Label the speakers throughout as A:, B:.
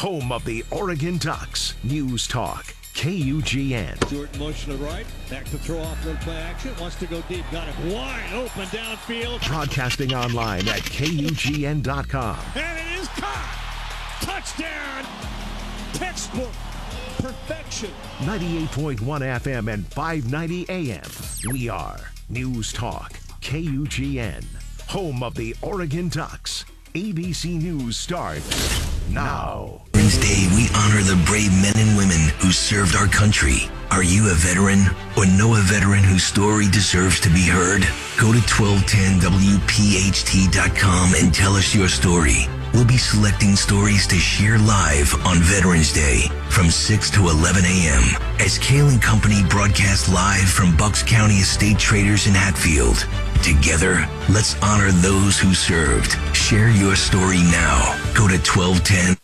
A: home of the Oregon Ducks. News Talk, KUGN.
B: Stewart motion to right, back to throw off little play action, wants to go deep, got it wide open downfield.
A: Broadcasting online at KUGN.com.
B: And it is caught! Touchdown! Textbook perfection.
A: 98.1 FM and 590 AM. We are News Talk, KUGN, home of the Oregon Ducks. ABC News starts now.
C: Veterans Day, we honor the brave men and women who served our country. Are you a veteran or know a veteran whose story deserves to be heard? Go to 1210WPHT.com and tell us your story. We'll be selecting stories to share live on Veterans Day from 6 to 11 a.m. as Kale & Company broadcast live from Bucks County Estate Traders in Hatfield. Together, let's honor those who served. Share your story now. Go to 1210.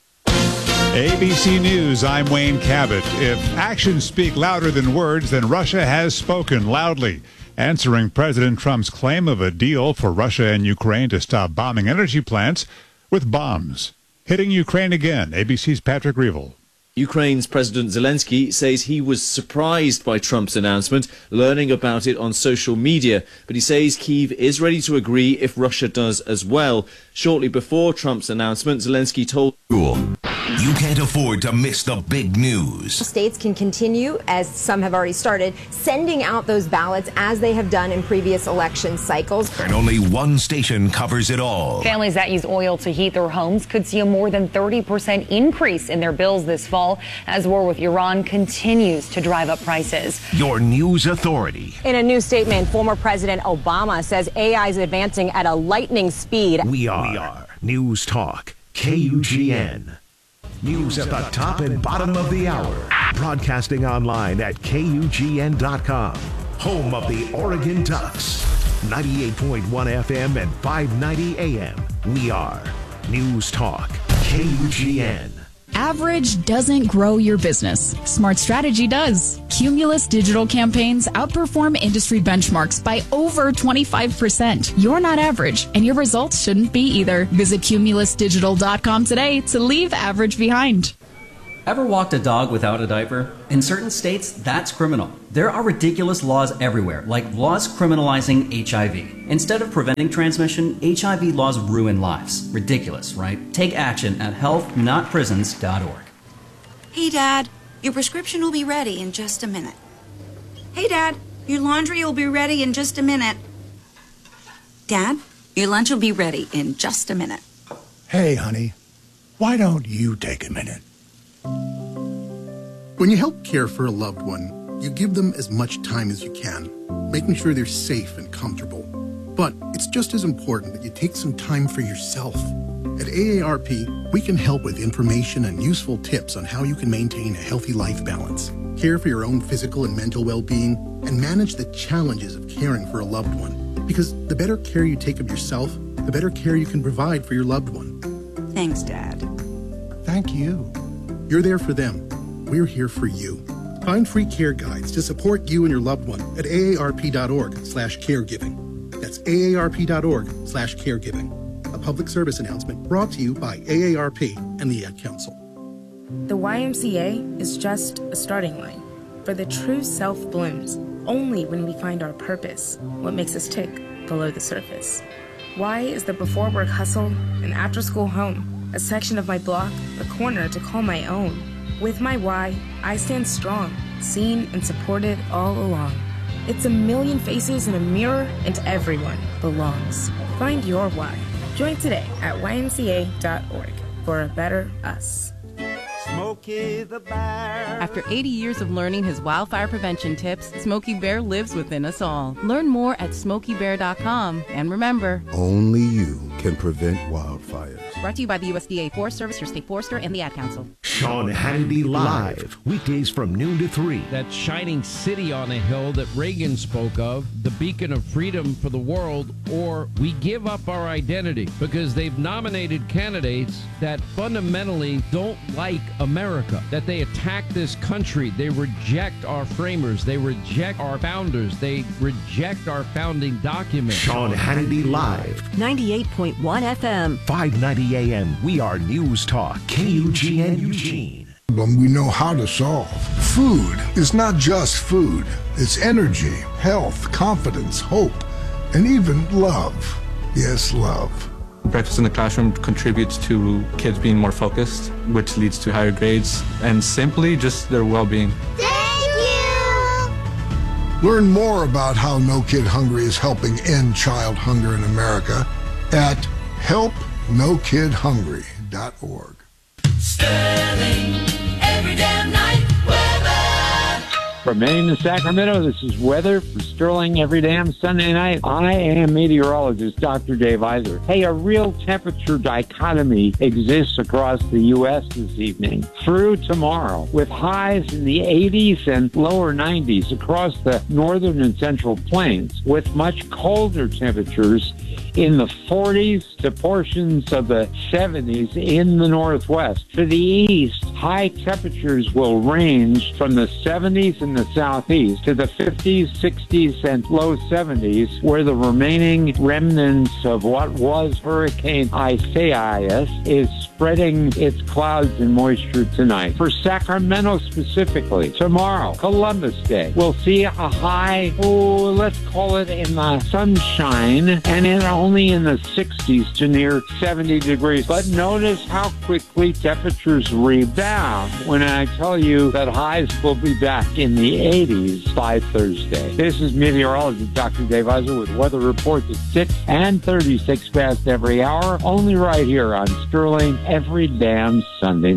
D: ABC News, I'm Wayne Cabot. If actions speak louder than words, then Russia has spoken loudly, answering President Trump's claim of a deal for Russia and Ukraine to stop bombing energy plants with bombs. Hitting Ukraine again, ABC's Patrick Reevell.
E: Ukraine's President Zelensky says he was surprised by Trump's announcement, learning about it on social media, but he says Kyiv is ready to agree if Russia does as well. Shortly before Trump's announcement, Zelensky told
A: You can't afford to miss the big news.
F: States can continue, as some have already started, sending out those ballots as they have done in previous election cycles.
A: And only one station covers it all.
G: Families that use oil to heat their homes could see a more than 30% increase in their bills this fall as war with Iran continues to drive up prices.
A: Your news authority.
F: In a new statement, former President Obama says AI is advancing at a lightning speed.
A: We are News Talk, KUGN. News at the top and bottom of the hour. Broadcasting online at KUGN.com. Home of the Oregon Ducks. 98.1 FM and 590 AM. We are News Talk, KUGN.
H: Average doesn't grow your business. Smart Strategy does. Cumulus digital campaigns outperform industry benchmarks by over 25%. You're not average, and your results shouldn't be either. Visit cumulusdigital.com today to leave average behind.
I: Ever walked a dog without a diaper? In certain states, that's criminal. There are ridiculous laws everywhere, like laws criminalizing HIV. Instead of preventing transmission, HIV laws ruin lives. Ridiculous, right? Take action at healthnotprisons.org.
J: Hey, Dad, your prescription will be ready in just a minute. Hey, Dad, your laundry will be ready in just a minute. Dad, your lunch will be ready in just a minute.
K: Hey, honey, why don't you take a minute? When you help care for a loved one, you give them as much time as you can, making sure they're safe and comfortable. But it's just as important that you take some time for yourself. At AARP, we can help with information and useful tips on how you can maintain a healthy life balance, care for your own physical and mental well-being, and manage the challenges of caring for a loved one. Because the better care you take of yourself, the better care you can provide for your loved one.
J: Thanks, Dad.
K: Thank you. You're there for them. We're here for you. Find free care guides to support you and your loved one at aarp.org/caregiving. That's aarp.org/caregiving. A public service announcement brought to you by AARP and the Ad Council.
L: The YMCA is just a starting line, for the true self blooms only when we find our purpose, what makes us tick below the surface. Y is the before work hustle, an after school home, a section of my block, a corner to call my own. With my Y, I stand strong, seen and supported all along. It's a million faces in a mirror, and everyone belongs. Find your why. Join today at ymca.org for a better us.
M: Smokey the Bear. After 80 years of learning his wildfire prevention tips, Smokey Bear lives within us all. Learn more at smokeybear.com. And remember,
N: only you can prevent wildfires.
M: Brought to you by the USDA Forest Service, your state forester, and the Ad Council.
A: Sean Hannity Live, weekdays from noon to 3.
N: That shining city on a hill that Reagan spoke of, the beacon of freedom for the world, or we give up our identity, because they've nominated candidates that fundamentally don't like America, that they attack this country, they reject our framers, they reject our founders, they reject our founding documents.
A: Sean Hannity Live,
O: 98.1 FM,
A: 590 AM. We are News Talk, KUGN Eugene.
P: We know how to solve. Food is not just food. It's energy, health, confidence, hope, and even love. Yes, love.
Q: Breakfast in the classroom contributes to kids being more focused, which leads to higher grades, and simply just their well-being.
P: Thank you! Learn more about how No Kid Hungry is helping end child hunger in America at helpnokidhungry.org.
R: Sterling, every damn night weather.
S: From Maine to Sacramento, this is weather for Sterling every damn Sunday night. I am meteorologist Dr. Dave Iser. Hey, a real temperature dichotomy exists across the U.S. this evening through tomorrow, with highs in the 80s and lower 90s across the northern and central plains, with much colder temperatures in the 40s to portions of the 70s in the northwest. To the east, high temperatures will range from the 70s in the southeast to the 50s, 60s, and low 70s, where the remaining remnants of what was Hurricane Isaias is spreading its clouds and moisture tonight. For Sacramento specifically, tomorrow, Columbus Day, we'll see a high, let's call it in the sunshine, and only in the 60s to near 70 degrees. But notice how quickly temperatures rebound when I tell you that highs will be back in the 80s by Thursday. This is meteorologist Dr. Dave Iser with weather reports at 6 and 36 past every hour, only right here on Sterling every damn Sunday.